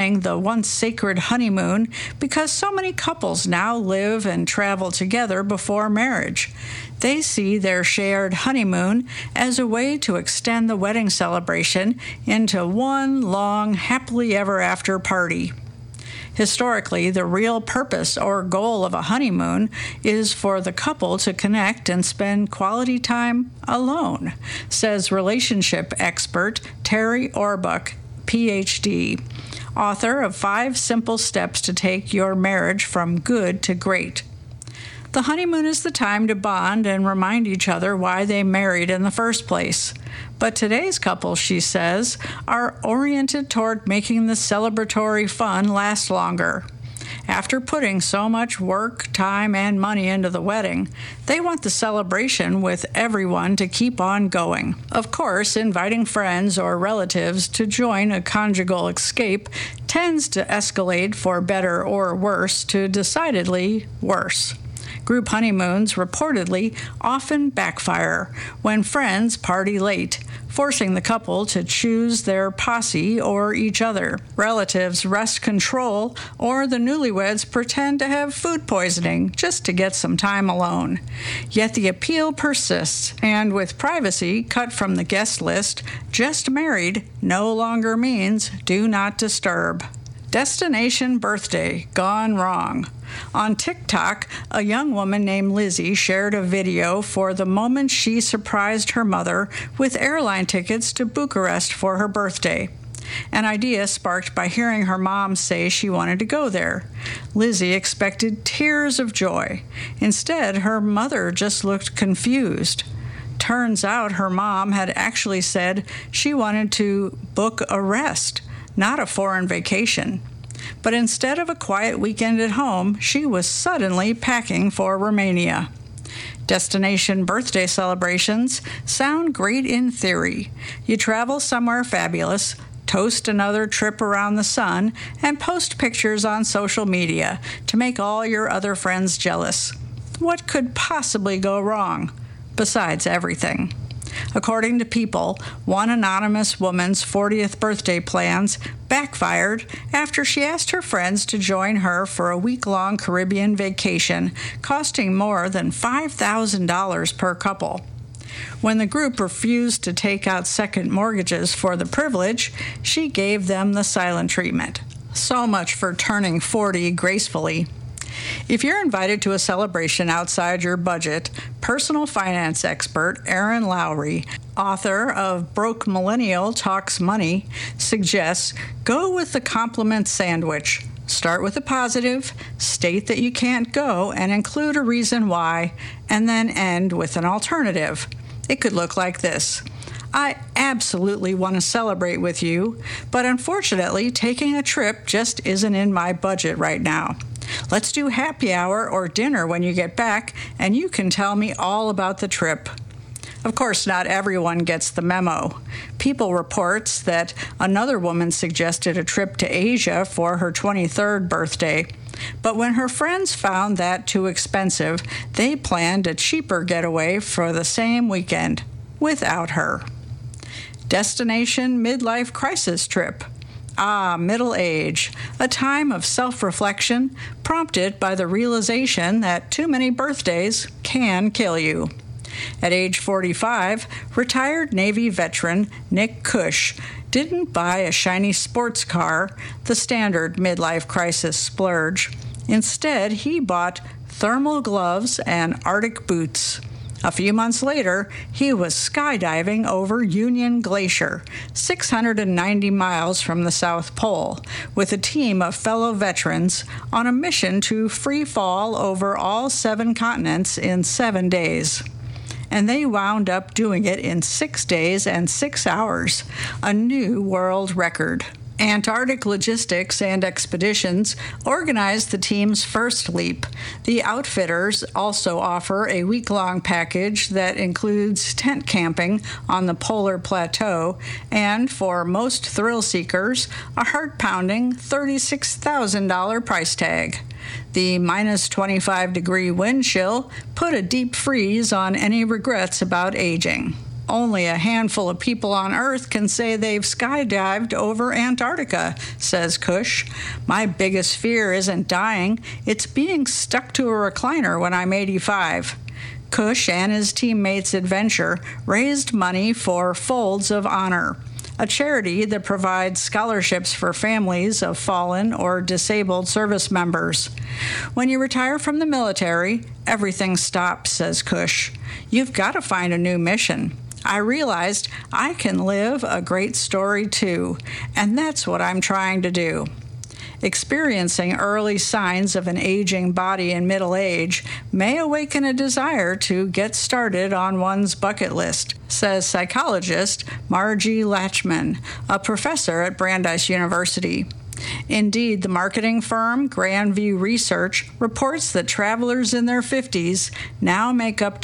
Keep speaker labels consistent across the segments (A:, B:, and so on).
A: the once sacred honeymoon because so many couples now live and travel together before marriage. They see their shared honeymoon as a way to extend the wedding celebration into one long, happily ever after party. Historically, the real purpose or goal of a honeymoon is for the couple to connect and spend quality time alone, says relationship expert Terry Orbuck, PhD, author of 5 Simple Steps to Take Your Marriage from Good to Great. The honeymoon is the time to bond and remind each other why they married in the first place. But today's couples, she says, are oriented toward making the celebratory fun last longer. After putting so much work, time, and money into the wedding, they want the celebration with everyone to keep on going. Of course, inviting friends or relatives to join a conjugal escape tends to escalate for better or worse to decidedly worse. Group honeymoons reportedly often backfire when friends party late, forcing the couple to choose their posse or each other. Relatives wrest control, or the newlyweds pretend to have food poisoning just to get some time alone. Yet the appeal persists, and with privacy cut from the guest list, just married no longer means do not disturb. Destination birthday gone wrong. On TikTok, a young woman named Lizzie shared a video for the moment she surprised her mother with airline tickets to Bucharest for her birthday. An idea sparked by hearing her mom say she wanted to go there. Lizzie expected tears of joy. Instead, her mother just looked confused. Turns out her mom had actually said she wanted to book a rest, not a foreign vacation. But instead of a quiet weekend at home, she was suddenly packing for Romania. Destination birthday celebrations sound great in theory. You travel somewhere fabulous, toast another trip around the sun, and post pictures on social media to make all your other friends jealous. What could possibly go wrong, besides everything? According to People, one anonymous woman's 40th birthday plans backfired after she asked her friends to join her for a week-long Caribbean vacation, costing more than $5,000 per couple. When the group refused to take out second mortgages for the privilege, she gave them the silent treatment. So much for turning 40 gracefully. If you're invited to a celebration outside your budget, personal finance expert Erin Lowry, author of Broke Millennial Talks Money, suggests go with the compliment sandwich. Start with a positive, state that you can't go, and include a reason why, and then end with an alternative. It could look like this. I absolutely want to celebrate with you, but unfortunately, taking a trip just isn't in my budget right now. Let's do happy hour or dinner when you get back, and you can tell me all about the trip. Of course, not everyone gets the memo. People reports that another woman suggested a trip to Asia for her 23rd birthday. But when her friends found that too expensive, they planned a cheaper getaway for the same weekend without her. Destination midlife crisis trip. Middle age, a time of self-reflection prompted by the realization that too many birthdays can kill you. At age 45, retired Navy veteran Nick Cush didn't buy a shiny sports car, the standard midlife crisis splurge. Instead, he bought thermal gloves and Arctic boots. A few months later, he was skydiving over Union Glacier, 690 miles from the South Pole, with a team of fellow veterans on a mission to free fall over all 7 continents in 7 days. And they wound up doing it in 6 days and 6 hours, a new world record. Antarctic Logistics and Expeditions organized the team's first leap. The outfitters also offer a week-long package that includes tent camping on the polar plateau and, for most thrill seekers, a heart-pounding $36,000 price tag. The minus 25-degree wind chill put a deep freeze on any regrets about aging. Only a handful of people on Earth can say they've skydived over Antarctica, says Cush. My biggest fear isn't dying, it's being stuck to a recliner when I'm 85. Cush and his teammates' adventure raised money for Folds of Honor, a charity that provides scholarships for families of fallen or disabled service members. When you retire from the military, everything stops, says Cush. You've got to find a new mission. I realized I can live a great story too, and that's what I'm trying to do. Experiencing early signs of an aging body in middle age may awaken a desire to get started on one's bucket list, says psychologist Margie Latchman, a professor at Brandeis University. Indeed, the marketing firm Grandview Research reports that travelers in their 50s now make up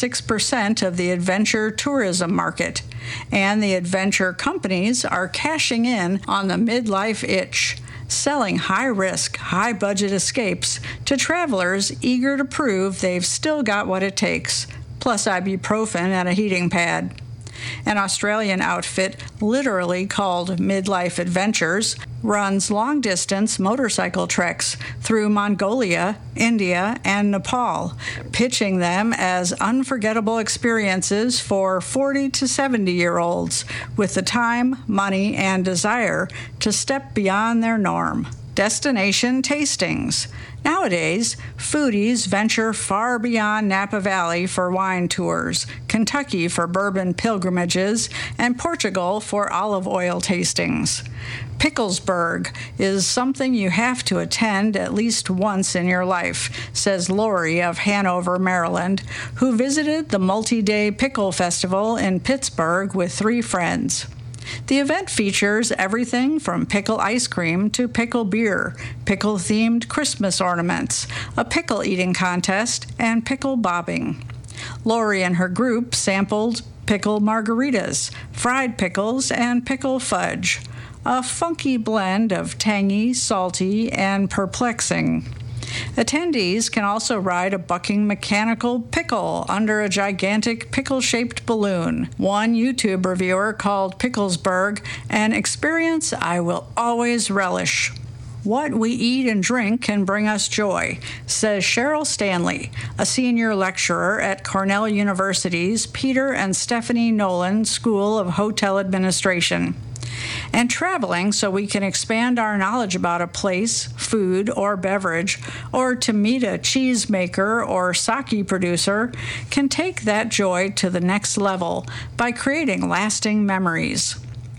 A: 26% of the adventure tourism market, and the adventure companies are cashing in on the midlife itch, selling high-risk, high-budget escapes to travelers eager to prove they've still got what it takes, plus ibuprofen and a heating pad. An Australian outfit, literally called Midlife Adventures, runs long-distance motorcycle treks through Mongolia, India, and Nepal, pitching them as unforgettable experiences for 40 to 70-year-olds with the time, money, and desire to step beyond their norm. Destination tastings. Nowadays, foodies venture far beyond Napa Valley for wine tours, Kentucky for bourbon pilgrimages, and Portugal for olive oil tastings. Picklesburg is something you have to attend at least once in your life, says Lori of Hanover, Maryland, who visited the multi-day pickle festival in Pittsburgh with 3 friends. The event features everything from pickle ice cream to pickle beer, pickle-themed Christmas ornaments, a pickle eating contest, and pickle bobbing. Lori and her group sampled pickle margaritas, fried pickles, and pickle fudge, a funky blend of tangy, salty, and perplexing. Attendees can also ride a bucking mechanical pickle under a gigantic pickle-shaped balloon. One YouTube reviewer called Picklesburg an experience I will always relish. What we eat and drink can bring us joy, says Cheryl Stanley, a senior lecturer at Cornell University's Peter and Stephanie Nolan School of Hotel Administration. And traveling so we can expand our knowledge about a place, food, or beverage, or to meet a cheesemaker or sake producer can take that joy to the next level by creating lasting memories.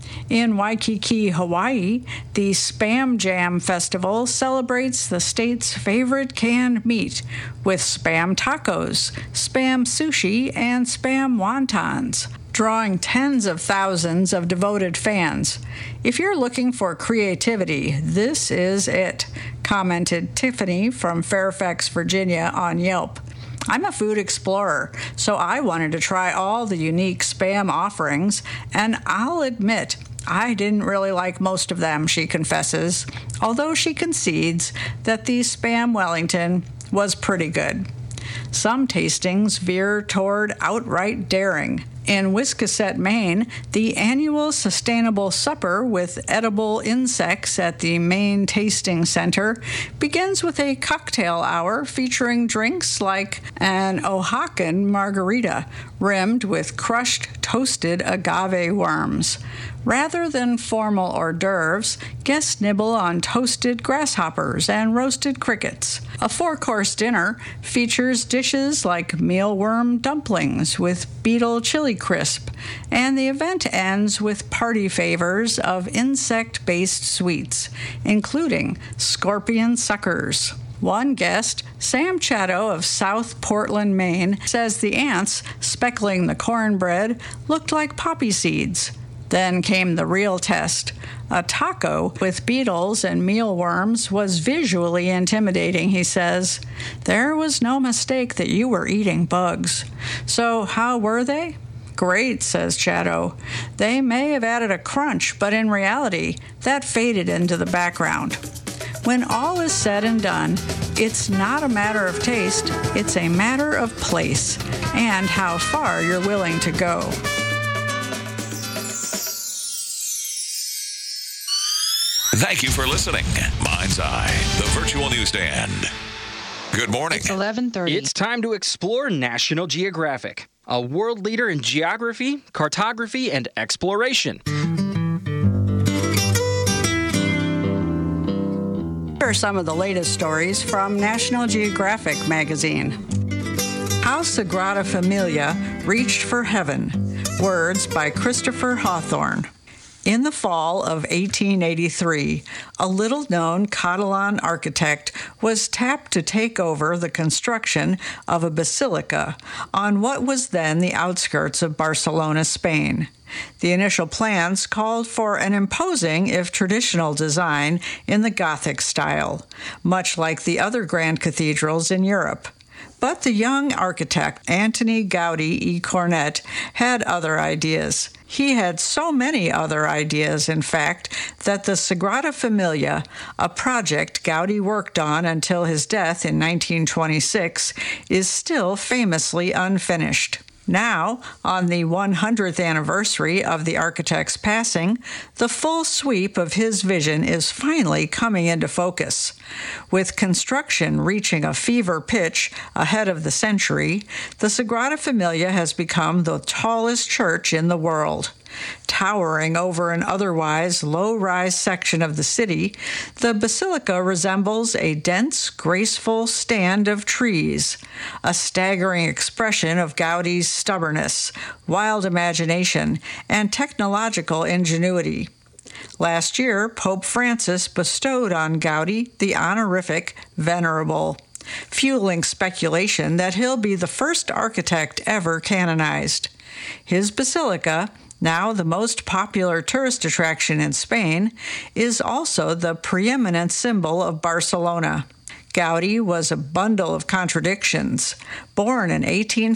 A: In Waikiki, Hawaii, the Spam Jam Festival celebrates the state's favorite canned meat with Spam tacos, Spam sushi, and Spam wontons, drawing tens of thousands of devoted fans. If you're looking for creativity, this is it, commented Tiffany from Fairfax, Virginia on Yelp. I'm a food explorer, so I wanted to try all the unique Spam offerings, and I'll admit I didn't really like most of them, she confesses, although she concedes that the Spam Wellington was pretty good. Some tastings veer toward outright daring. In Wiscasset, Maine, the annual Sustainable Supper with edible insects at the Maine Tasting Center begins with a cocktail hour featuring drinks like an Oaxacan margarita rimmed with crushed toasted agave worms. Rather than formal hors d'oeuvres, guests nibble on toasted grasshoppers and roasted crickets. A 4-course dinner features dishes like mealworm dumplings with beetle chili crisp, and the event ends with party favors of insect-based sweets, including scorpion suckers. One guest, Sam Chatto of South Portland, Maine, says the ants speckling the cornbread looked like poppy seeds. Then came the real test. A taco with beetles and mealworms was visually intimidating, he says. There was no mistake that you were eating bugs. So how were they? Great, says Chatto. They may have added a crunch, but in reality, that faded into the background. When all is said and done, it's not a matter of taste, it's a matter of place and how far you're willing to go.
B: Thank you for listening. Mind's Eye, the virtual newsstand. Good morning.
C: It's 11:30.
D: It's time to explore National Geographic, a world leader in geography, cartography, and exploration.
A: Here are some of the latest stories from National Geographic magazine. How Sagrada Familia Reached for Heaven. Words by Christopher Hawthorne. In the fall of 1883, a little-known Catalan architect was tapped to take over the construction of a basilica on what was then the outskirts of Barcelona, Spain. The initial plans called for an imposing, if traditional, design in the Gothic style, much like the other grand cathedrals in Europe. But the young architect, Antoni Gaudí i Cornet, had other ideas. He had so many other ideas, in fact, that the Sagrada Familia, a project Gaudí worked on until his death in 1926, is still famously unfinished. Now, on the 100th anniversary of the architect's passing, the full sweep of his vision is finally coming into focus. With construction reaching a fever pitch ahead of the century, the Sagrada Familia has become the tallest church in the world. Towering over an otherwise low-rise section of the city, the basilica resembles a dense, graceful stand of trees, a staggering expression of Gaudí's stubbornness, wild imagination, and technological ingenuity. Last year, Pope Francis bestowed on Gaudí the honorific Venerable, fueling speculation that he'll be the first architect ever canonized. His basilica, now the most popular tourist attraction in Spain, is also the preeminent symbol of Barcelona. Gaudí was a bundle of contradictions. Born in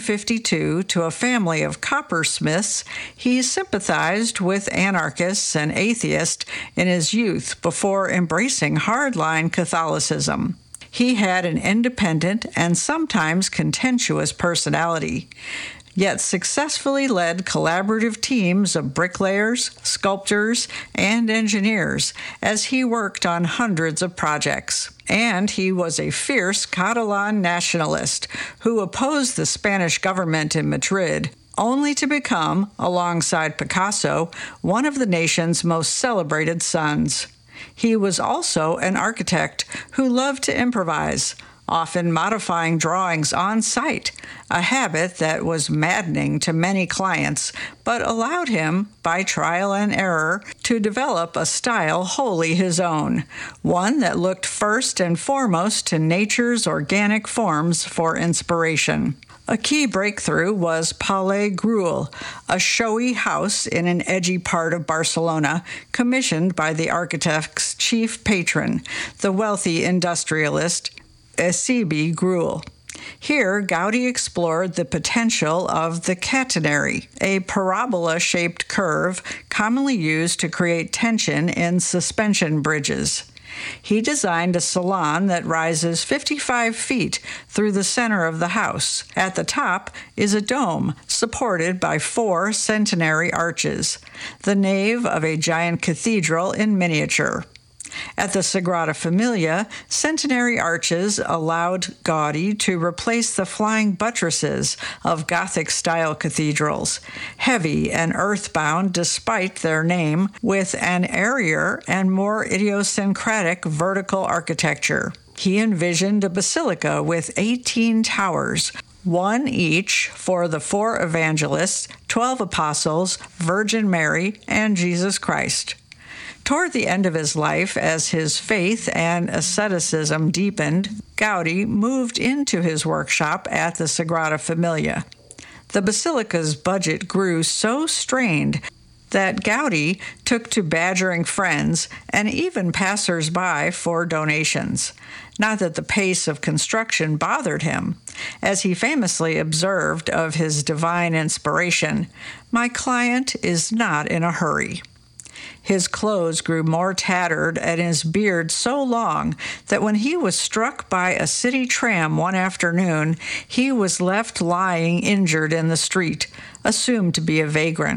A: 1852 to a family of coppersmiths, he sympathized with anarchists and atheists in his youth before embracing hardline Catholicism. He had an independent and sometimes contentious personality, yet successfully led collaborative teams of bricklayers, sculptors, and engineers as he worked on hundreds of projects. And he was a fierce Catalan nationalist who opposed the Spanish government in Madrid, only to become, alongside Picasso, one of the nation's most celebrated sons. He was also an architect who loved to improvise, often modifying drawings on site, a habit that was maddening to many clients, but allowed him, by trial and error, to develop a style wholly his own, one that looked first and foremost to nature's organic forms for inspiration. A key breakthrough was Palais Gruel, a showy house in an edgy part of Barcelona, commissioned by the architect's chief patron, the wealthy industrialist Eusebi Gruel. Here, Gaudí explored the potential of the catenary, a parabola-shaped curve commonly used to create tension in suspension bridges. He designed a salon that rises 55 feet through the center of the house. At the top is a dome supported by 4 centenary arches, the nave of a giant cathedral in miniature. At the Sagrada Familia, centenary arches allowed Gaudí to replace the flying buttresses of Gothic-style cathedrals, heavy and earthbound despite their name, with an airier and more idiosyncratic vertical architecture. He envisioned a basilica with 18 towers, one each for the 4 evangelists, 12 apostles, Virgin Mary, and Jesus Christ. Toward the end of his life, as his faith and asceticism deepened, Gaudí moved into his workshop at the Sagrada Familia. The basilica's budget grew so strained that Gaudí took to badgering friends and even passers-by for donations. Not that the pace of construction bothered him. As he famously observed of his divine inspiration, "My client is not in a hurry." His clothes grew more tattered and his beard so long that when he was struck by a city tram one afternoon, he was left lying injured in the street, assumed to be a vagrant.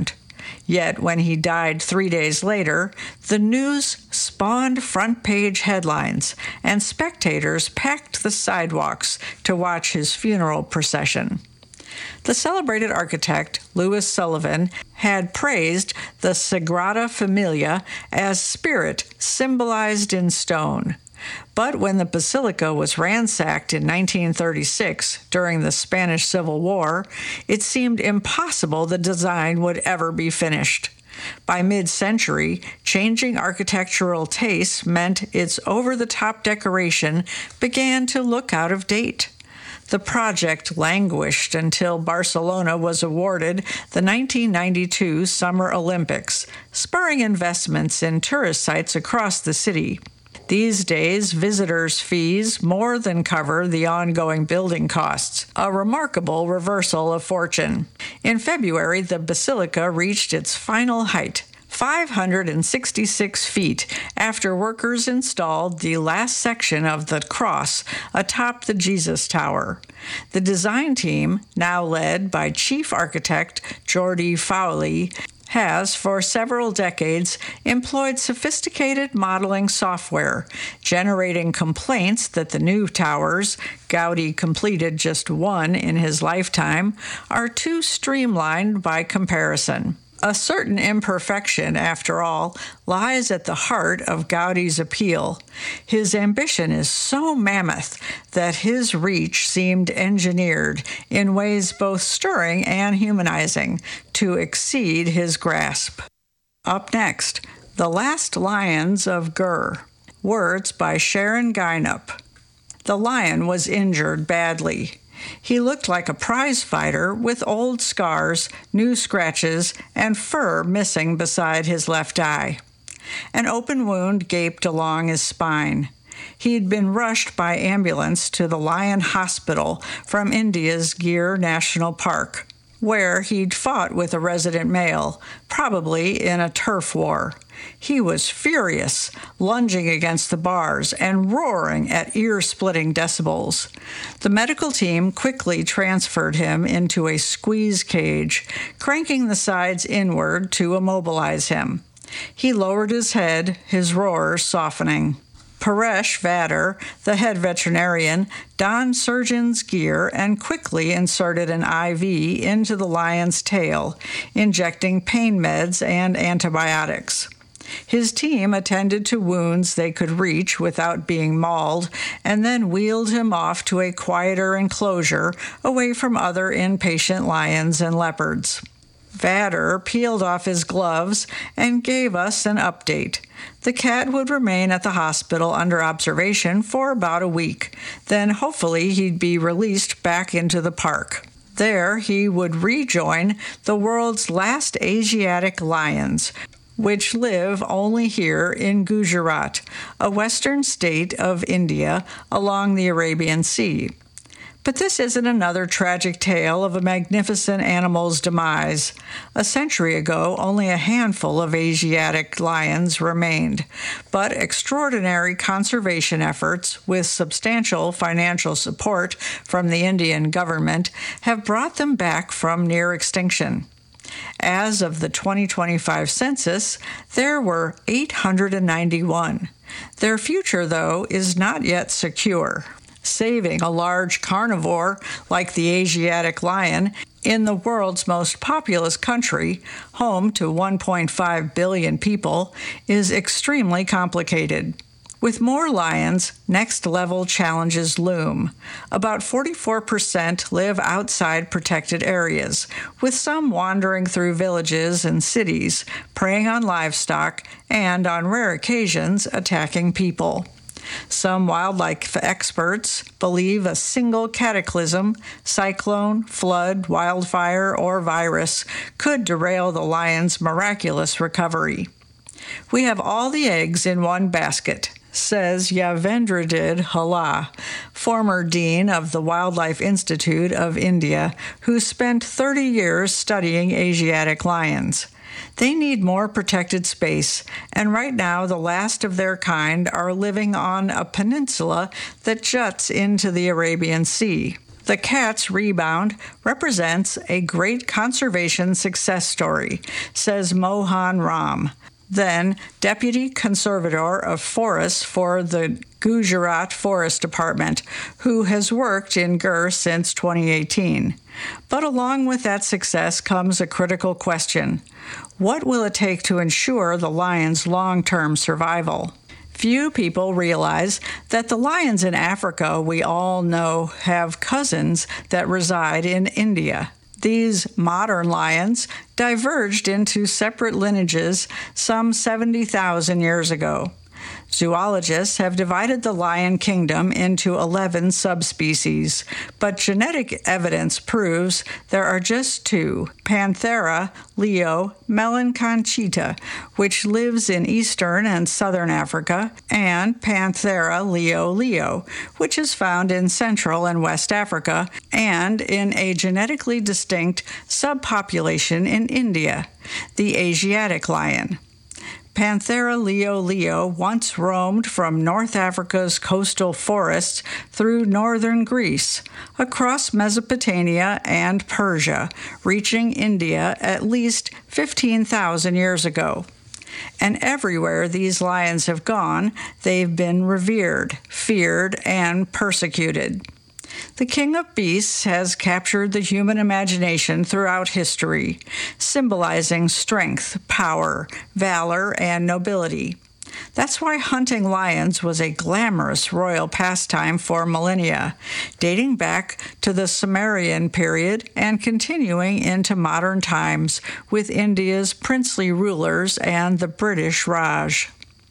A: Yet when he died 3 days later, the news spawned front-page headlines, and spectators packed the sidewalks to watch his funeral procession. The celebrated architect, Louis Sullivan, had praised the Sagrada Familia as spirit symbolized in stone. But when the basilica was ransacked in 1936 during the Spanish Civil War, it seemed impossible the design would ever be finished. By mid-century, changing architectural tastes meant its over-the-top decoration began to look out of date. The project languished until Barcelona was awarded the 1992 Summer Olympics, spurring investments in tourist sites across the city. These days, visitors' fees more than cover the ongoing building costs, a remarkable reversal of fortune. In February, the basilica reached its final height, 566 feet, after workers installed the last section of the cross atop the Jesus Tower. The design team, now led by Chief Architect Jordi Fowley, has for several decades employed sophisticated modeling software, generating complaints that the new towers, Gaudí completed just one in his lifetime, are too streamlined by comparison. A certain imperfection, after all, lies at the heart of Gaudí's appeal. His ambition is so mammoth that his reach seemed engineered, in ways both stirring and humanizing, to exceed his grasp. Up next, The Last Lions of Gur. Words by Sharon Gynup. The lion was injured badly. He looked like a prize fighter with old scars, new scratches, and fur missing beside his left eye. An open wound gaped along his spine. He'd been rushed by ambulance to the Lion Hospital from India's Gir National Park, where he'd fought with a resident male, probably in a turf war. He was furious, lunging against the bars and roaring at ear-splitting decibels. The medical team quickly transferred him into a squeeze cage, cranking the sides inward to immobilize him. He lowered his head, his roars softening. Paresh Vadar, the head veterinarian, donned surgeon's gear and quickly inserted an IV into the lion's tail, injecting pain meds and antibiotics. His team attended to wounds they could reach without being mauled, and then wheeled him off to a quieter enclosure away from other inpatient lions and leopards. Vadar peeled off his gloves and gave us an update. The cat would remain at the hospital under observation for about a week. Then hopefully he'd be released back into the park. There he would rejoin the world's last Asiatic lions, which live only here in Gujarat, a western state of India along the Arabian Sea. But this isn't another tragic tale of a magnificent animal's demise. A century ago, only a handful of Asiatic lions remained, but extraordinary conservation efforts, with substantial financial support from the Indian government, have brought them back from near extinction. As of the 2025 census, there were 891. Their future, though, is not yet secure. Saving a large carnivore like the Asiatic lion in the world's most populous country, home to 1.5 billion people, is extremely complicated. With more lions, next-level challenges loom. About 44% live outside protected areas, with some wandering through villages and cities, preying on livestock, and, on rare occasions, attacking people. Some wildlife experts believe a single cataclysm, cyclone, flood, wildfire, or virus could derail the lion's miraculous recovery. We have all the eggs in one basket, says Yavendradid Hala, former dean of the Wildlife Institute of India, who spent 30 years studying Asiatic lions. They need more protected space, and right now the last of their kind are living on a peninsula that juts into the Arabian Sea. The cat's rebound represents a great conservation success story, says Mohan Ram, then Deputy Conservator of Forests for the Gujarat Forest Department, who has worked in Gir since 2018. But along with that success comes a critical question. What will it take to ensure the lion's long-term survival? Few people realize that the lions in Africa we all know have cousins that reside in India. These modern lions diverged into separate lineages some 70,000 years ago. Zoologists have divided the lion kingdom into 11 subspecies, but genetic evidence proves there are just two, Panthera leo melanconchita, which lives in eastern and southern Africa, and Panthera leo, which is found in central and west Africa, and in a genetically distinct subpopulation in India, the Asiatic lion. Panthera leo once roamed from North Africa's coastal forests through northern Greece, across Mesopotamia and Persia, reaching India at least 15,000 years ago. And everywhere these lions have gone, they've been revered, feared, and persecuted. The king of beasts has captured the human imagination throughout history, symbolizing strength, power, valor, and nobility. That's why hunting lions was a glamorous royal pastime for millennia, dating back to the Sumerian period and continuing into modern times with India's princely rulers and the British Raj.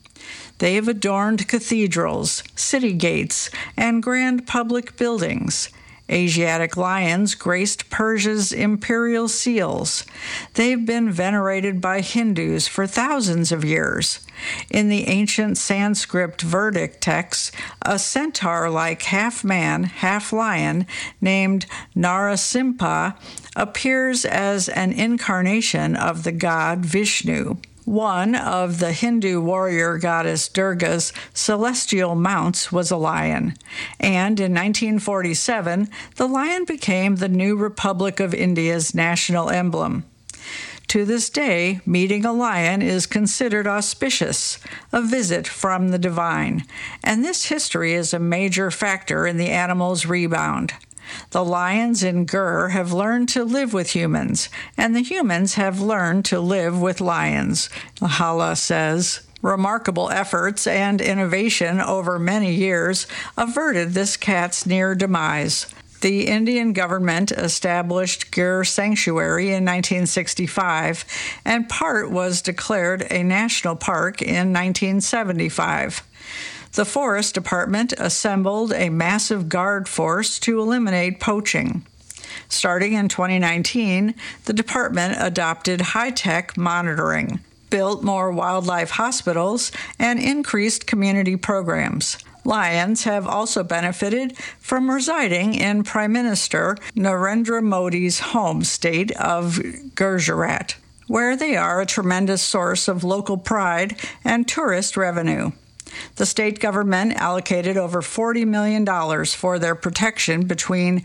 A: They have adorned cathedrals, city gates, and grand public buildings. Asiatic lions graced Persia's imperial seals. They've been venerated by Hindus for thousands of years. In the ancient Sanskrit Vedic texts, a centaur-like half-man, half-lion named Narasimha appears as an incarnation of the god Vishnu. One of the Hindu warrior goddess Durga's celestial mounts was a lion, and in 1947, the lion became the new Republic of India's national emblem. To this day, meeting a lion is considered auspicious, a visit from the divine, and this history is a major factor in the animal's rebound. The lions in Gir have learned to live with humans, and the humans have learned to live with lions, Hala says. Remarkable efforts and innovation over many years averted this cat's near demise. The Indian government established Gir Sanctuary in 1965, and part was declared a national park in 1975. The Forest Department assembled a massive guard force to eliminate poaching. Starting in 2019, the department adopted high-tech monitoring, built more wildlife hospitals, and increased community programs. Lions have also benefited from residing in Prime Minister Narendra Modi's home state of Gujarat, where they are a tremendous source of local pride and tourist revenue. The state government allocated over $40 million for their protection between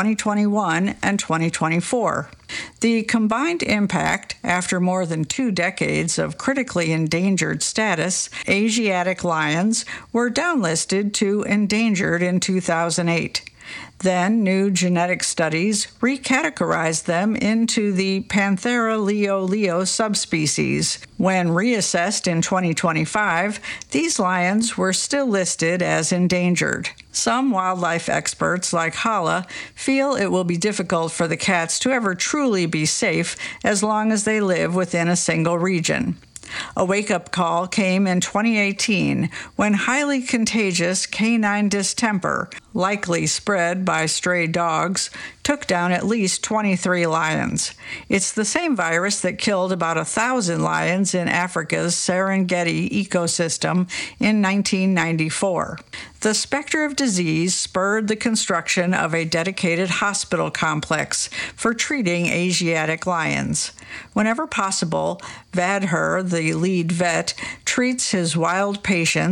A: 2021 and 2024. The combined impact, after more than 2 decades of critically endangered status, Asiatic lions were downlisted to endangered in 2008. Then new genetic studies recategorized them into the Panthera leo subspecies. When reassessed in 2025, these lions were still listed as endangered. Some wildlife experts, like Hala, feel it will be difficult for the cats to ever truly be safe as long as they live within a single region. A wake-up call came in 2018 when highly contagious canine distemper, likely spread by stray dogs, took down at least 23 lions. It's the same virus that killed about 1,000 lions in Africa's Serengeti ecosystem in 1994. The specter of disease spurred the construction of a dedicated hospital complex for treating Asiatic lions. Whenever possible, Vadher, the lead vet, treats his wild patients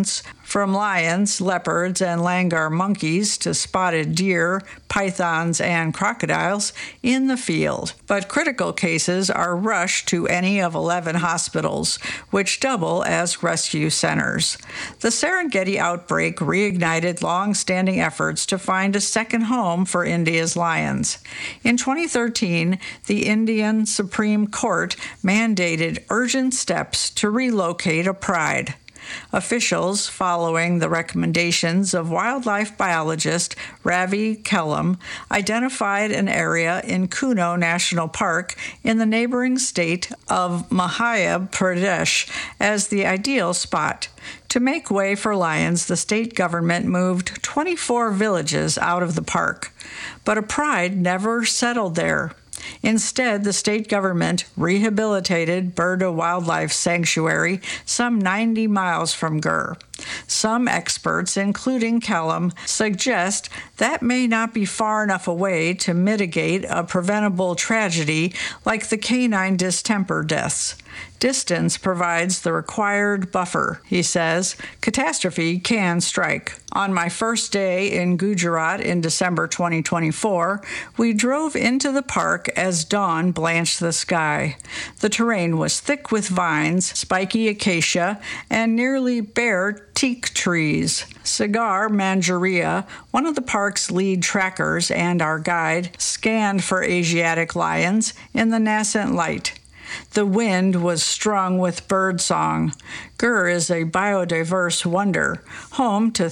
A: from lions, leopards, and langur monkeys to spotted deer, pythons, and crocodiles in the field. But critical cases are rushed to any of 11 hospitals, which double as rescue centers. The Serengeti outbreak reignited long-standing efforts to find a second home for India's lions. In 2013, the Indian Supreme Court mandated urgent steps to relocate a pride. Officials, following the recommendations of wildlife biologist Ravi Kellam, identified an area in Kuno National Park in the neighboring state of Madhya Pradesh as the ideal spot. To make way for lions, the state government moved 24 villages out of the park, but a pride never settled there. Instead, the state government rehabilitated Birda Wildlife Sanctuary some 90 miles from Gur. Some experts, including Kellam, suggest that may not be far enough away to mitigate a preventable tragedy like the canine distemper deaths. Distance provides the required buffer, he says. Catastrophe can strike. On my first day in Gujarat in December 2024, we drove into the park as dawn blanched the sky. The terrain was thick with vines, spiky acacia, and nearly bare teak trees. Sagar Manjaria, one of the park's lead trackers and our guide, scanned for Asiatic lions in the nascent light. The wind was strung with birdsong. Gur is a biodiverse wonder, home to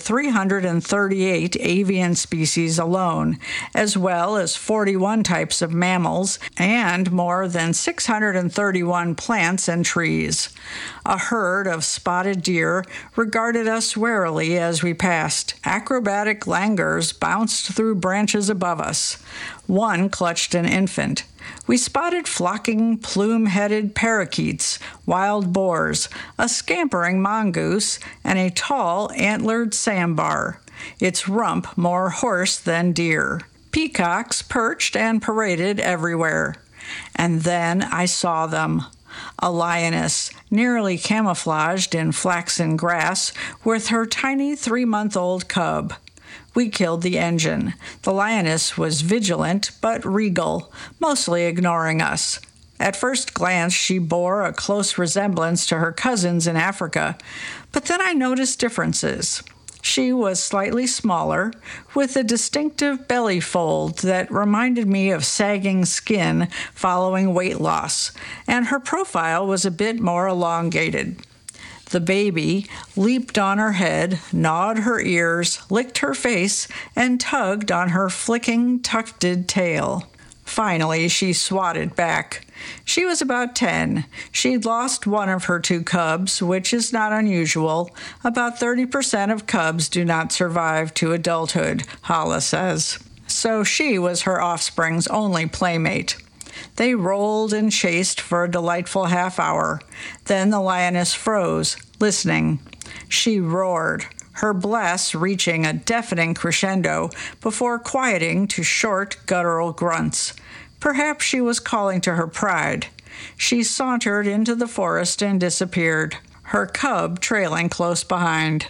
A: 338 avian species alone, as well as 41 types of mammals and more than 631 plants and trees. A herd of spotted deer regarded us warily as we passed. Acrobatic langurs bounced through branches above us. One clutched an infant. We spotted flocking, plume-headed parakeets, wild boars, a scampering mongoose, and a tall, antlered sambar, its rump more horse than deer. Peacocks perched and paraded everywhere. And then I saw them. A lioness, nearly camouflaged in flaxen grass, with her tiny 3-month-old cub. We killed the engine. The lioness was vigilant but regal, mostly ignoring us. At first glance, she bore a close resemblance to her cousins in Africa, but then I noticed differences. She was slightly smaller, with a distinctive belly fold that reminded me of sagging skin following weight loss, and her profile was a bit more elongated. The baby leaped on her head, gnawed her ears, licked her face, and tugged on her flicking, tufted tail. Finally, she swatted back. She was about 10. She'd lost one of her 2 cubs, which is not unusual. About 30% of cubs do not survive to adulthood, Hala says. So she was her offspring's only playmate. They rolled and chased for a delightful half-hour. Then the lioness froze, listening. She roared, her blasts reaching a deafening crescendo before quieting to short, guttural grunts. Perhaps she was calling to her pride. She sauntered into the forest and disappeared, her cub trailing close behind.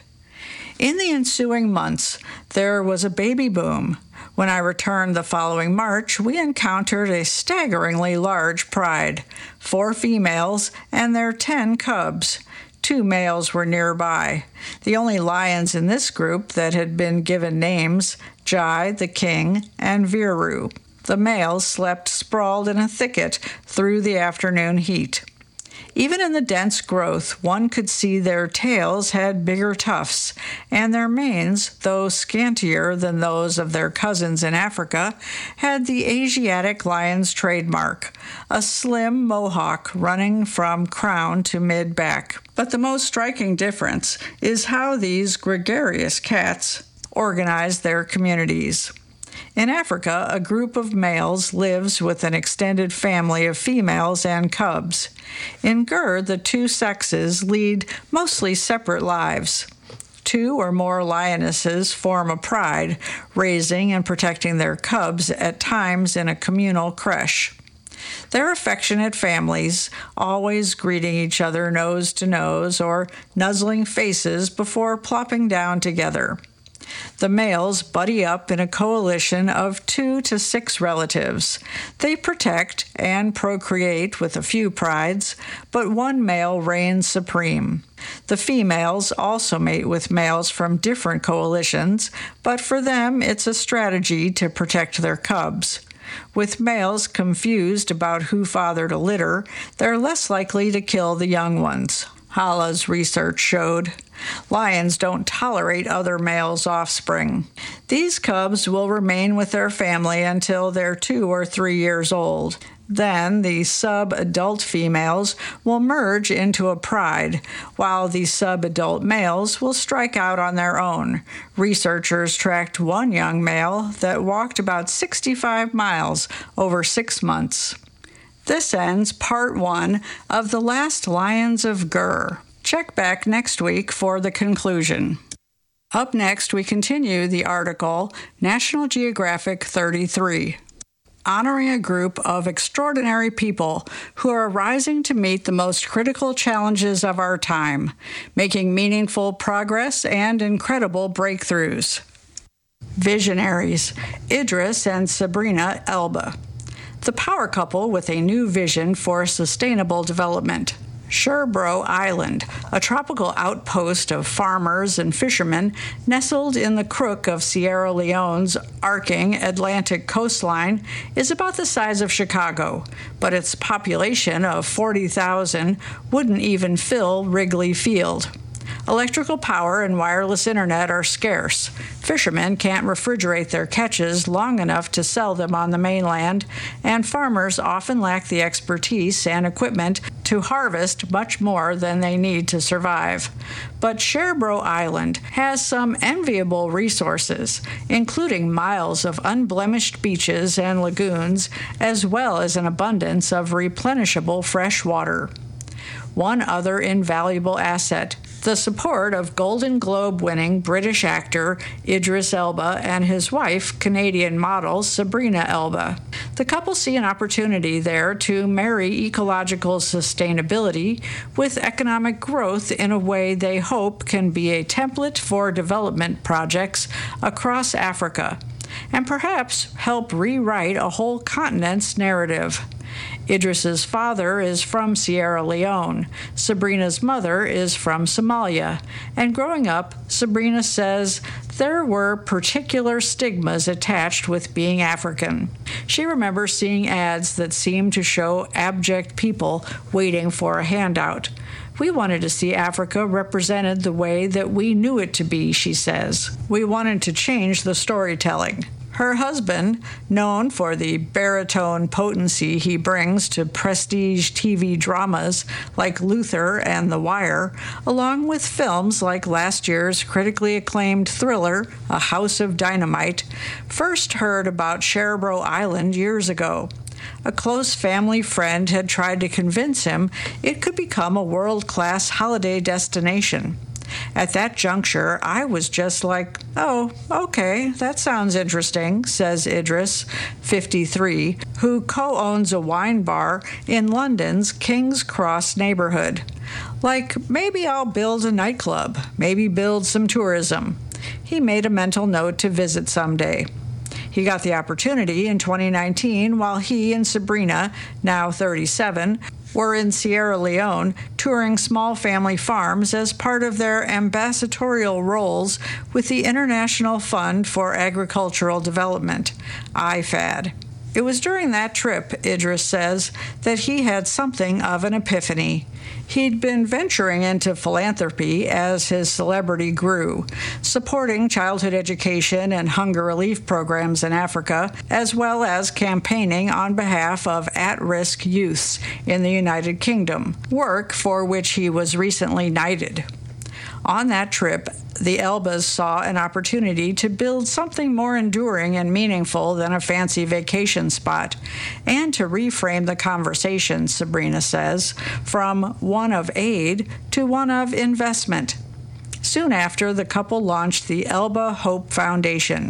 A: In the ensuing months, there was a baby boom. When I returned the following March, we encountered a staggeringly large pride, 4 females and their 10 cubs. 2 males were nearby. The only lions in this group that had been given names, Jai, the king, and Viru. The males slept sprawled in a thicket through the afternoon heat. Even in the dense growth, one could see their tails had bigger tufts, and their manes, though scantier than those of their cousins in Africa, had the Asiatic lion's trademark, a slim mohawk running from crown to mid-back. But the most striking difference is how these gregarious cats organize their communities. In Africa, a group of males lives with an extended family of females and cubs. In Gur, the 2 sexes lead mostly separate lives. 2 or more lionesses form a pride, raising and protecting their cubs at times in a communal creche. They're affectionate families, always greeting each other nose to nose or nuzzling faces before plopping down together. The males buddy up in a coalition of 2 to 6 relatives. They protect and procreate with a few prides, but one male reigns supreme. The females also mate with males from different coalitions, but for them it's a strategy to protect their cubs. With males confused about who fathered a litter, they're less likely to kill the young ones. Hala's research showed. Lions don't tolerate other males' offspring. These cubs will remain with their family until they're 2 or 3 years old. Then the sub-adult females will merge into a pride, while the sub-adult males will strike out on their own. Researchers tracked one young male that walked about 65 miles over 6 months. This ends part 1 of The Last Lions of Gur. Check back next week for the conclusion. Up next, we continue the article National Geographic 33, honoring a group of extraordinary people who are rising to meet the most critical challenges of our time, making meaningful progress and incredible breakthroughs. Visionaries, Idris and Sabrina Elba. The power couple with a new vision for sustainable development. Sherbro Island, a tropical outpost of farmers and fishermen nestled in the crook of Sierra Leone's arcing Atlantic coastline, is about the size of Chicago, but its population of 40,000 wouldn't even fill Wrigley Field. Electrical power and wireless internet are scarce. Fishermen can't refrigerate their catches long enough to sell them on the mainland, and farmers often lack the expertise and equipment to harvest much more than they need to survive. But Sherbro Island has some enviable resources, including miles of unblemished beaches and lagoons, as well as an abundance of replenishable fresh water. One other invaluable asset, the support of Golden Globe-winning British actor Idris Elba and his wife, Canadian model Sabrina Elba. The couple see an opportunity there to marry ecological sustainability with economic growth in a way they hope can be a template for development projects across Africa, and perhaps help rewrite a whole continent's narrative. Idris's father is from Sierra Leone. Sabrina's mother is from Somalia. And growing up, Sabrina says there were particular stigmas attached with being African. She remembers seeing ads that seemed to show abject people waiting for a handout. We wanted to see Africa represented the way that we knew it to be, she says. We wanted to change the storytelling. Her husband, known for the baritone potency he brings to prestige TV dramas like Luther and The Wire, along with films like last year's critically acclaimed thriller, A House of Dynamite, first heard about Sherbro Island years ago. A close family friend had tried to convince him it could become a world-class holiday destination. At that juncture, I was just like, oh, okay, that sounds interesting, says Idris, 53, who co-owns a wine bar in London's King's Cross neighborhood. Like, maybe I'll build a nightclub, maybe build some tourism. He made a mental note to visit someday. He got the opportunity in 2019 while he and Sabrina, now 37, were in Sierra Leone touring small family farms as part of their ambassadorial roles with the International Fund for Agricultural Development, IFAD. It was during that trip, Idris says, that he had something of an epiphany. He'd been venturing into philanthropy as his celebrity grew, supporting childhood education and hunger relief programs in Africa, as well as campaigning on behalf of at-risk youths in the United Kingdom, work for which he was recently knighted. On that trip, the Elbas saw an opportunity to build something more enduring and meaningful than a fancy vacation spot, and to reframe the conversation, Sabrina says, from one of aid to one of investment. Soon after, the couple launched the Elba Hope Foundation,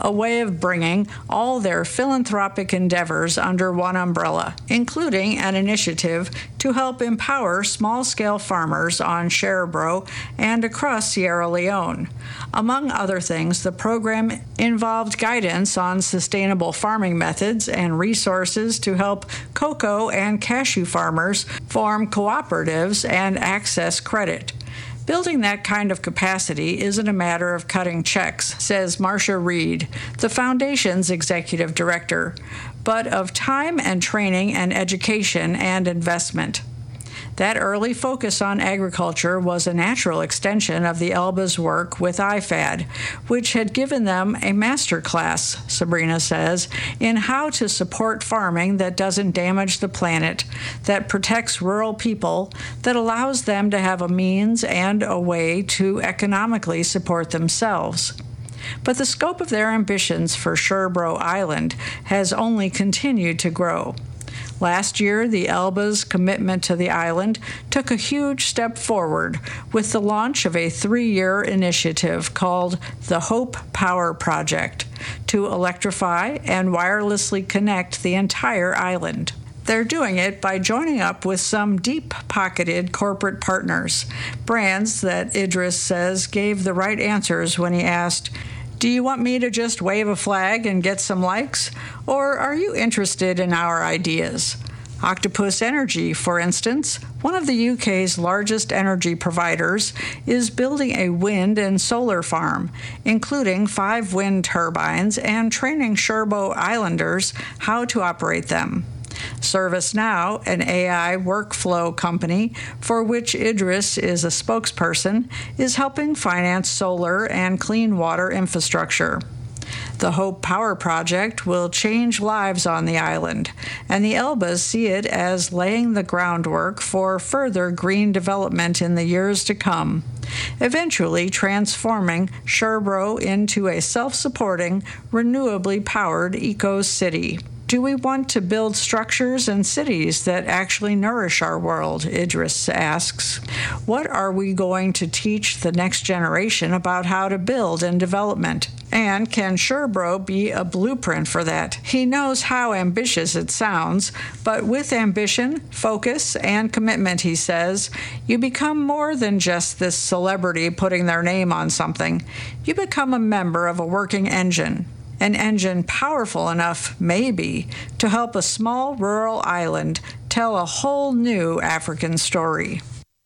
A: a way of bringing all their philanthropic endeavors under one umbrella, including an initiative to help empower small-scale farmers on Sherbro and across Sierra Leone. Among other things, the program involved guidance on sustainable farming methods and resources to help cocoa and cashew farmers form cooperatives and access credit. Building that kind of capacity isn't a matter of cutting checks, says Marcia Reed, the Foundation's executive director, but of time and training and education and investment. That early focus on agriculture was a natural extension of the Elba's work with IFAD, which had given them a master class, Sabrina says, in how to support farming that doesn't damage the planet, that protects rural people, that allows them to have a means and a way to economically support themselves. But the scope of their ambitions for Sherbro Island has only continued to grow. Last year, the Elba's commitment to the island took a huge step forward with the launch of a 3-year initiative called the Hope Power Project to electrify and wirelessly connect the entire island. They're doing it by joining up with some deep-pocketed corporate partners, brands that Idris says gave the right answers when he asked, "Do you want me to just wave a flag and get some likes? Or are you interested in our ideas?" Octopus Energy, for instance, one of the UK's largest energy providers, is building a wind and solar farm, including 5 wind turbines, and training Sherbro Islanders how to operate them. ServiceNow, an AI workflow company for which Idris is a spokesperson, is helping finance solar and clean water infrastructure. The Hope Power Project will change lives on the island, and the Elbas see it as laying the groundwork for further green development in the years to come, eventually transforming Sherbro into a self-supporting, renewably powered eco-city. Do we want to build structures and cities that actually nourish our world? Idris asks. What are we going to teach the next generation about how to build and development? And can Sherbro be a blueprint for that? He knows how ambitious it sounds, but with ambition, focus, and commitment, he says, you become more than just this celebrity putting their name on something. You become a member of a working engine. An engine powerful enough, maybe, to help a small rural island tell a whole new African story.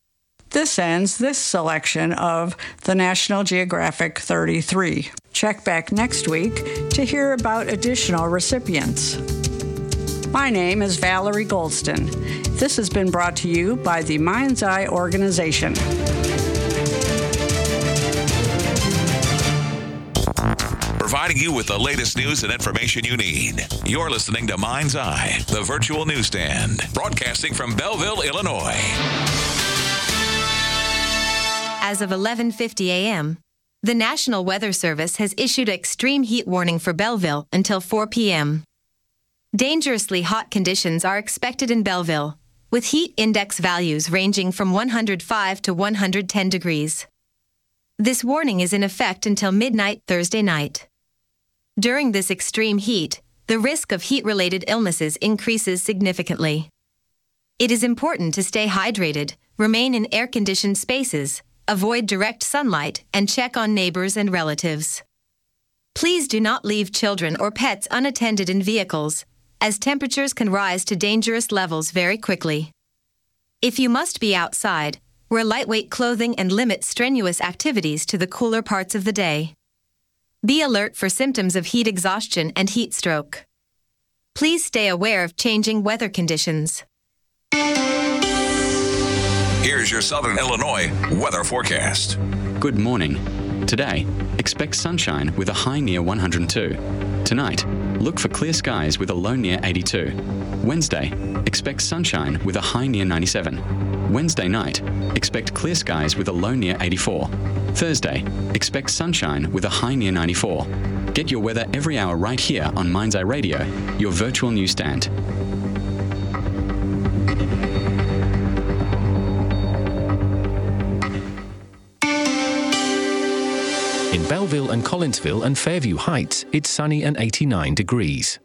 A: This ends this selection of the National Geographic 33. Check back next week to hear about additional recipients. My name is Valerie Goldston. This has been brought to you by the Mind's Eye Organization.
B: Providing you with the latest news and information you need. You're listening to Mind's Eye, the virtual newsstand, broadcasting from Belleville, Illinois.
C: As of 11:50 a.m., the National Weather Service has issued an extreme heat warning for Belleville until 4 p.m. Dangerously hot conditions are expected in Belleville, with heat index values ranging from 105 to 110 degrees. This warning is in effect until midnight Thursday night. During this extreme heat, the risk of heat-related illnesses increases significantly. It is important to stay hydrated, remain in air-conditioned spaces, avoid direct sunlight, and check on neighbors and relatives. Please do not leave children or pets unattended in vehicles, as temperatures can rise to dangerous levels very quickly. If you must be outside, wear lightweight clothing and limit strenuous activities to the cooler parts of the day. Be alert for symptoms of heat exhaustion and heat stroke. Please stay aware of changing weather conditions.
B: Here's your Southern Illinois weather forecast.
E: Good morning. Today, expect sunshine with a high near 102. Tonight, look for clear skies with a low near 82. Wednesday, expect sunshine with a high near 97. Wednesday night, expect clear skies with a low near 84. Thursday, expect sunshine with a high near 94. Get your weather every hour right here on Mind's Eye Radio, your virtual newsstand.
F: In Belleville and Collinsville and Fairview Heights, it's sunny and 89 degrees.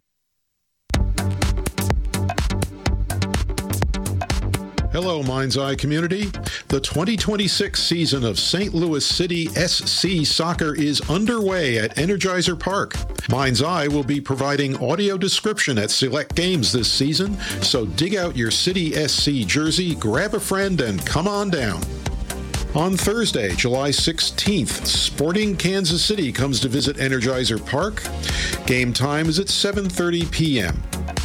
G: Hello, Mind's Eye community. The 2026 season of St. Louis City SC Soccer is underway at Energizer Park. Mind's Eye will be providing audio description at select games this season, so dig out your City SC jersey, grab a friend, and come on down. On Thursday, July 16th, Sporting Kansas City comes to visit Energizer Park. Game time is at 7:30 p.m.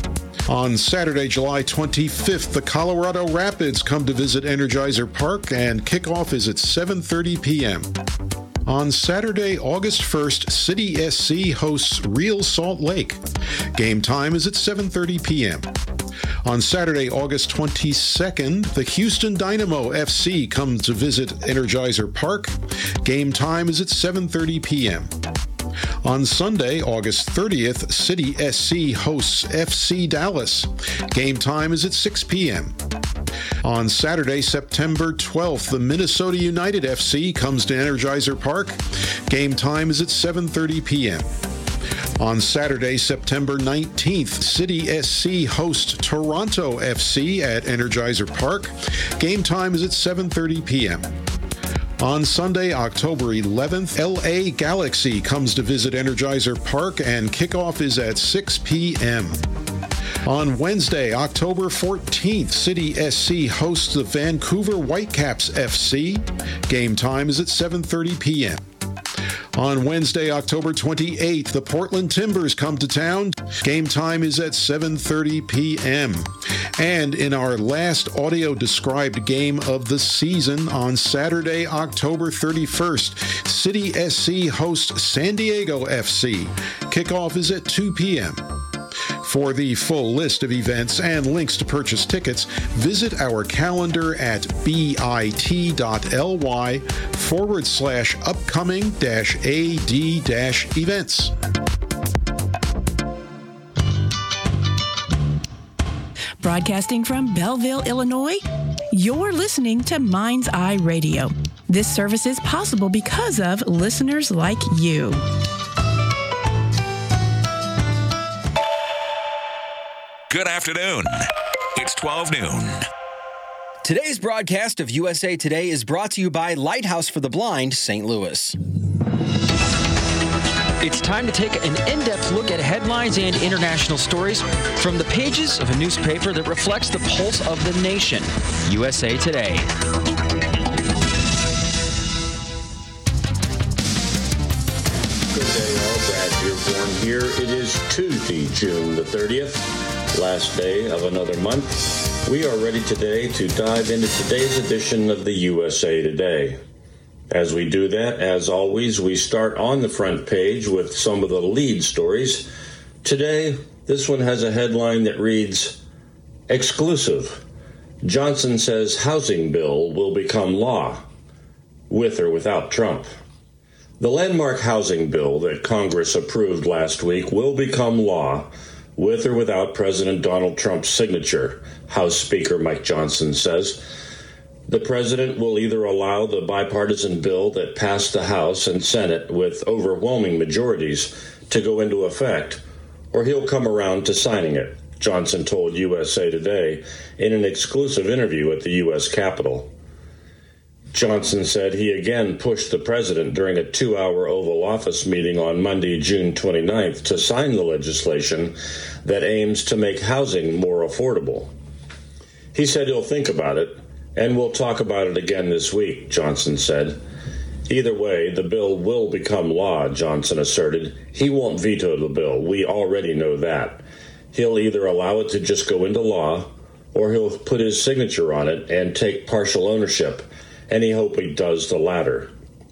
G: On Saturday, July 25th, the Colorado Rapids come to visit Energizer Park, and kickoff is at 7:30 p.m. On Saturday, August 1st, City SC hosts Real Salt Lake. Game time is at 7:30 p.m. On Saturday, August 22nd, the Houston Dynamo FC comes to visit Energizer Park. Game time is at 7:30 p.m. On Sunday, August 30th, City SC hosts FC Dallas. Game time is at 6 p.m. On Saturday, September 12th, the Minnesota United FC comes to Energizer Park. Game time is at 7:30 p.m. On Saturday, September 19th, City SC hosts Toronto FC at Energizer Park. Game time is at 7:30 p.m. On Sunday, October 11th, LA Galaxy comes to visit Energizer Park, and kickoff is at 6 p.m. On Wednesday, October 14th, City SC hosts the Vancouver Whitecaps FC. Game time is at 7:30 p.m. On Wednesday, October 28th, the Portland Timbers come to town. Game time is at 7:30 p.m. And in our last audio-described game of the season, on Saturday, October 31st, City SC hosts San Diego FC. Kickoff is at 2 p.m. For the full list of events and links to purchase tickets, visit our calendar at bit.ly/upcoming-ad-events.
H: Broadcasting from Belleville, Illinois, you're listening to Mind's Eye Radio. This service is possible because of listeners like you.
B: Good afternoon. It's 12 noon.
D: Today's broadcast of USA Today is brought to you by Lighthouse for the Blind, St. Louis. It's time to take an in-depth look at headlines and international stories from the pages of a newspaper that reflects the pulse of the nation, USA Today.
I: Good day, all. Brad Dearborn here. It is Tuesday, June the 30th. Last day of another month. We are ready today to dive into today's edition of the USA Today. As we do that, as always, we start on the front page with some of the lead stories. Today, this one has a headline that reads, Exclusive. Johnson says housing bill will become law, with or without Trump. The landmark housing bill that Congress approved last week will become law, with or without President Donald Trump's signature, House Speaker Mike Johnson says. The president will either allow the bipartisan bill that passed the House and Senate with overwhelming majorities to go into effect, or he'll come around to signing it, Johnson told USA Today in an exclusive interview at the U.S. Capitol. Johnson said he again pushed the president during a 2-hour Oval Office meeting on Monday, June 29th, to sign the legislation that aims to make housing more affordable. He said he'll think about it, and we'll talk about it again this week, Johnson said. Either way, the bill will become law, Johnson asserted. He won't veto the bill. We already know that. He'll either allow it to just go into law, or he'll put his signature on it and take partial ownership. And he hopes he does the latter.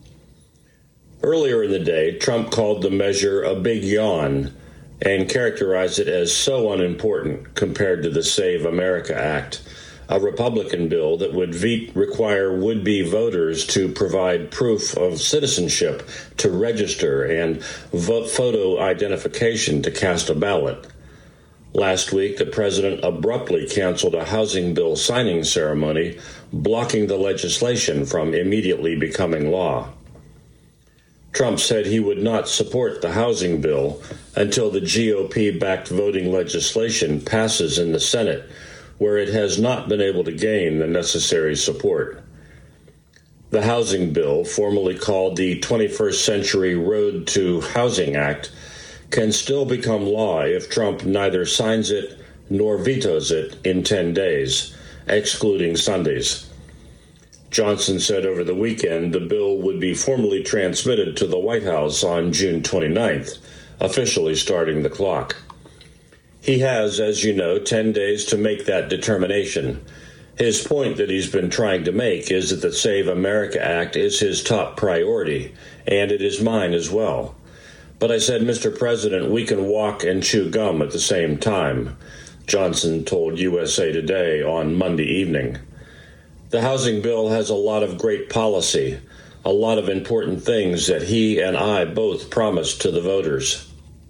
I: Earlier in the day, Trump called the measure a big yawn and characterized it as so unimportant compared to the Save America Act, a Republican bill that would require would-be voters to provide proof of citizenship to register and photo identification to cast a ballot. Last week, the president abruptly canceled a housing bill signing ceremony, blocking the legislation from immediately becoming law. Trump said he would not support the housing bill until the GOP-backed voting legislation passes in the Senate, where it has not been able to gain the necessary support. The housing bill, formerly called the 21st Century Road to Housing Act, can still become law if Trump neither signs it nor vetoes it in 10 days, excluding Sundays. Johnson said over the weekend the bill would be formally transmitted to the White House on June 29th, officially starting the clock. He has, as you know, 10 days to make that determination. His point that he's been trying to make is that the Save America Act is his top priority, and it is mine as well. But I said, Mr. President, we can walk and chew gum at the same time, Johnson told USA Today on Monday evening. The housing bill has a lot of great policy, a lot of important things that he and I both promised to the voters.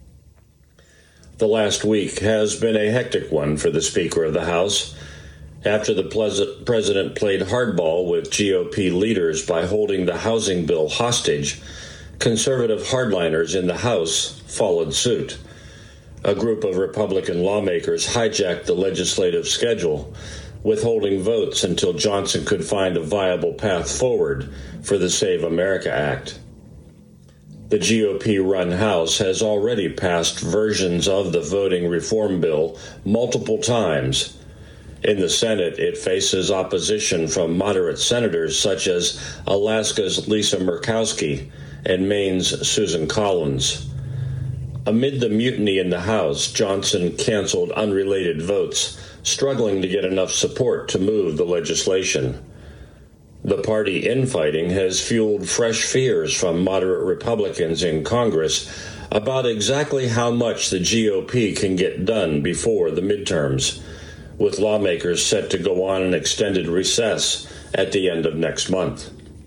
I: The last week has been a hectic one for the Speaker of the House. After the president played hardball with GOP leaders by holding the housing bill hostage, conservative hardliners in the House followed suit. A group of Republican lawmakers hijacked the legislative schedule, withholding votes until Johnson could find a viable path forward for the Save America Act. The GOP-run House has already passed versions of the voting reform bill multiple times. In the Senate, it faces opposition from moderate senators such as Alaska's Lisa Murkowski and Maine's Susan Collins. Amid the mutiny in the House, Johnson canceled unrelated votes, struggling to get enough support to move the legislation. The party infighting has fueled fresh fears from moderate Republicans in Congress about exactly how much the GOP can get done before the midterms, with lawmakers set to go on an extended recess at the end of next month.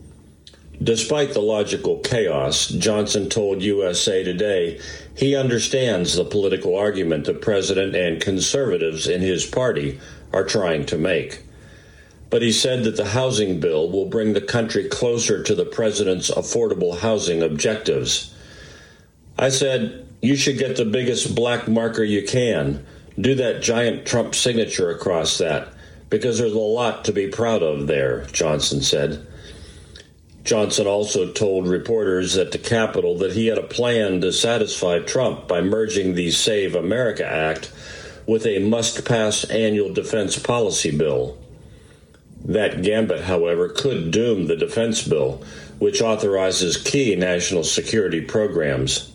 I: Despite the logical chaos, Johnson told USA Today he understands the political argument the president and conservatives in his party are trying to make. But he said that the housing bill will bring the country closer to the president's affordable housing objectives. I said, you should get the biggest black marker you can. Do that giant Trump signature across that, because there's a lot to be proud of there, Johnson said. Johnson also told reporters at the Capitol that he had a plan to satisfy Trump by merging the Save America Act with a must-pass annual defense policy bill. That gambit, however, could doom the defense bill, which authorizes key national security programs.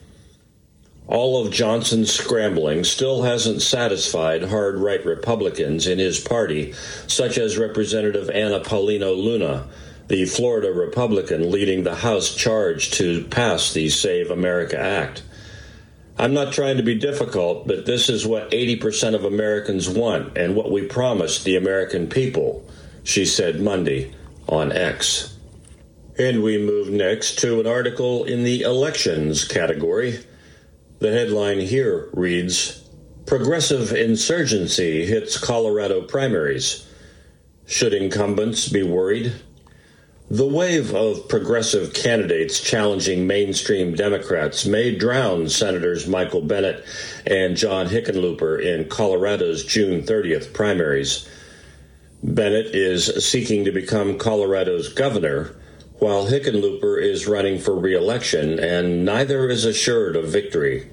I: All of Johnson's scrambling still hasn't satisfied hard-right Republicans in his party, such as Representative Anna Paulino Luna, the Florida Republican leading the House charge to pass the Save America Act. I'm not trying to be difficult, but this is what 80% of Americans want and what we promised the American people, she said Monday on X. And we move next to an article in the elections category. The headline here reads, Progressive insurgency hits Colorado primaries. Should incumbents be worried? The wave of progressive candidates challenging mainstream Democrats may drown Senators Michael Bennet and John Hickenlooper in Colorado's June 30th primaries. Bennet is seeking to become Colorado's governor, while Hickenlooper is running for re-election, and neither is assured of victory.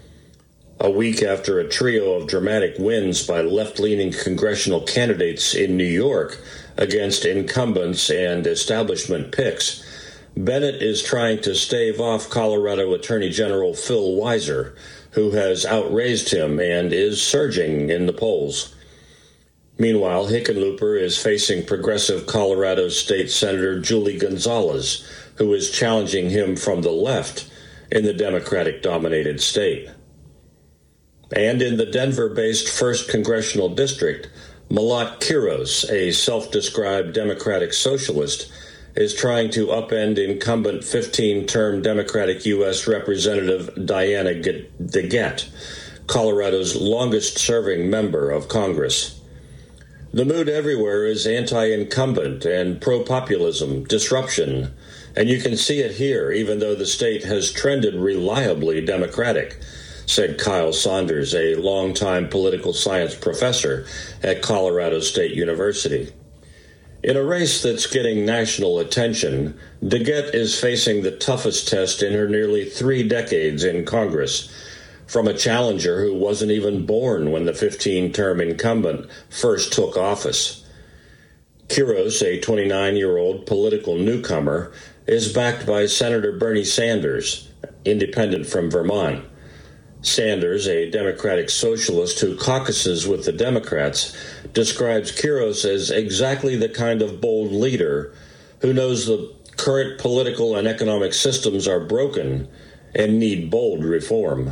I: A week after a trio of dramatic wins by left-leaning congressional candidates in New York against incumbents and establishment picks, Bennet is trying to stave off Colorado Attorney General Phil Weiser, who has outraised him and is surging in the polls. Meanwhile, Hickenlooper is facing progressive Colorado State Senator Julie Gonzalez, who is challenging him from the left in the Democratic-dominated state. And in the Denver-based 1st Congressional District, Malat Quiros, a self-described Democratic socialist, is trying to upend incumbent 15-term Democratic U.S. Representative Diana DeGette, Colorado's longest-serving member of Congress. The mood everywhere is anti-incumbent and pro-populism, disruption, And you can see it here, even though the state has trended reliably Democratic, said Kyle Saunders, a longtime political science professor at Colorado State University. In a race that's getting national attention, DeGette is facing the toughest test in her nearly 3 decades in Congress, from a challenger who wasn't even born when the 15-term incumbent first took office. Quiros, a 29-year-old political newcomer, is backed by Senator Bernie Sanders, independent from Vermont. Sanders, a Democratic socialist who caucuses with the Democrats, describes Quiros as exactly the kind of bold leader who knows the current political and economic systems are broken and need bold reform.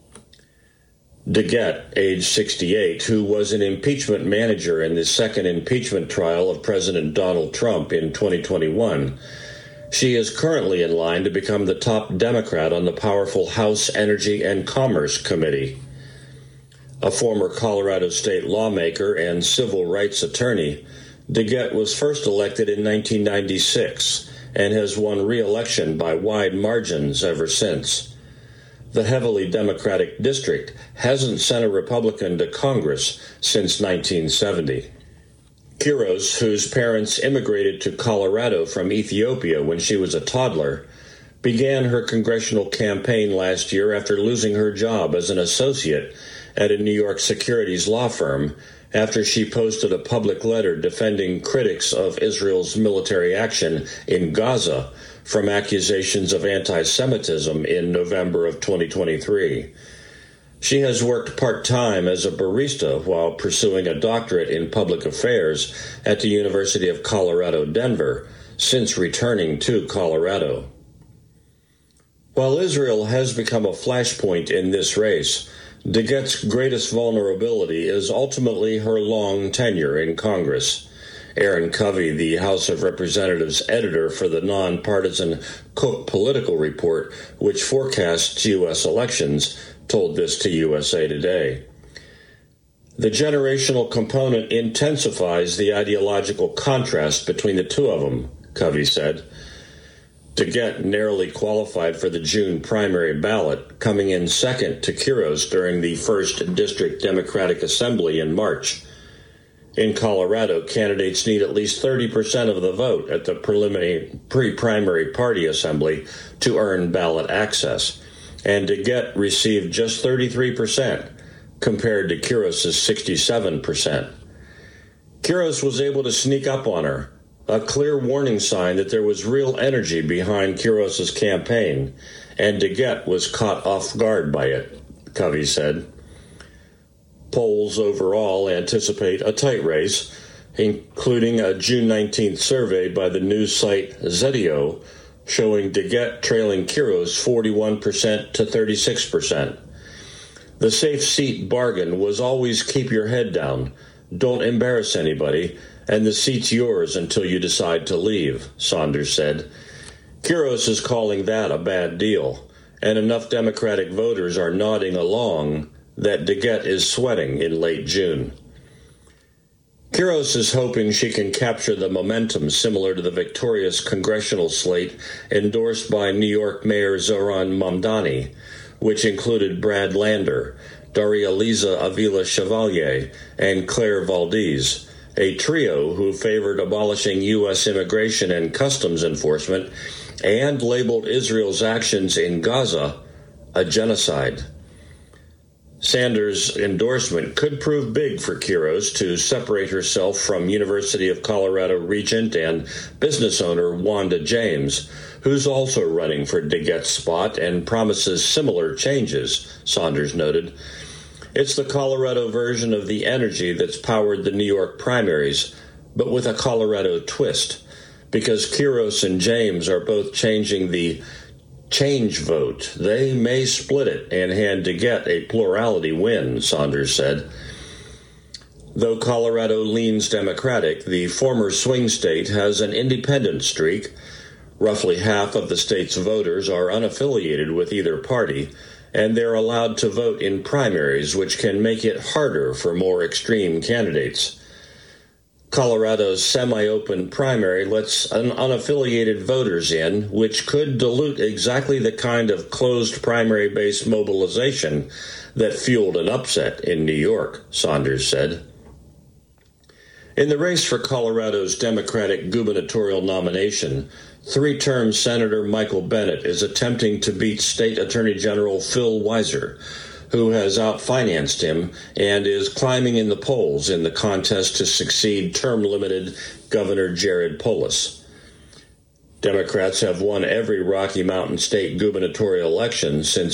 I: DeGette, age 68, who was an impeachment manager in the second impeachment trial of President Donald Trump in 2021, she is currently in line to become the top Democrat on the powerful House Energy and Commerce Committee. A former Colorado state lawmaker and civil rights attorney, DeGette was first elected in 1996 and has won re-election by wide margins ever since. The heavily Democratic district hasn't sent a Republican to Congress since 1970. Quiros, whose parents immigrated to Colorado from Ethiopia when she was a toddler, began her congressional campaign last year after losing her job as an associate at a New York securities law firm after she posted a public letter defending critics of Israel's military action in Gaza from accusations of anti-Semitism in November of 2023. She has worked part-time as a barista while pursuing a doctorate in public affairs at the University of Colorado, Denver, since returning to Colorado. While Israel has become a flashpoint in this race, DeGette's greatest vulnerability is ultimately her long tenure in Congress. Aaron Covey, the House of Representatives editor for the nonpartisan Cook Political Report, which forecasts U.S. elections, told this to USA Today. The generational component intensifies the ideological contrast between the two of them, Covey said. DeGette narrowly qualified for the June primary ballot, coming in second to Quiros during the 1st District Democratic Assembly in March. In Colorado, candidates need at least 30% of the vote at the preliminary pre-primary party assembly to earn ballot access, and DeGette received just 33%, compared to Quiros' 67%. Quiros was able to sneak up on her, a clear warning sign that there was real energy behind Quiros' campaign, and DeGette was caught off guard by it, Covey said. Polls overall anticipate a tight race, including a June 19th survey by the news site Zetio, showing DeGette trailing Quiros 41% to 36%. The safe seat bargain was always keep your head down, don't embarrass anybody, and the seat's yours until you decide to leave, Saunders said. Quiros is calling that a bad deal, and enough Democratic voters are nodding along that DeGette is sweating in late June. Quiros is hoping she can capture the momentum similar to the victorious congressional slate endorsed by New York Mayor Zohran Mamdani, which included Brad Lander, Daria-Liza Avila Chevalier, and Claire Valdez, a trio who favored abolishing U.S. immigration and customs enforcement and labeled Israel's actions in Gaza a genocide. Sanders' endorsement could prove big for Quiros to separate herself from University of Colorado regent and business owner Wanda James, who's also running for DeGette's spot and promises similar changes, Saunders noted. It's the Colorado version of the energy that's powered the New York primaries, but with a Colorado twist, because Quiros and James are both changing the change vote. They may split it and hand DeGette a plurality win, Saunders said. Though Colorado leans Democratic, the former swing state has an independent streak. Roughly half of the state's voters are unaffiliated with either party, and they're allowed to vote in primaries, which can make it harder for more extreme candidates. Colorado's semi-open primary lets unaffiliated voters in, which could dilute exactly the kind of closed primary-based mobilization that fueled an upset in New York, Saunders said. In the race for Colorado's Democratic gubernatorial nomination, three-term Senator Michael Bennet is attempting to beat State Attorney General Phil Weiser, who has outfinanced him and is climbing in the polls in the contest to succeed term-limited Governor Jared Polis. Democrats have won every Rocky Mountain state gubernatorial election since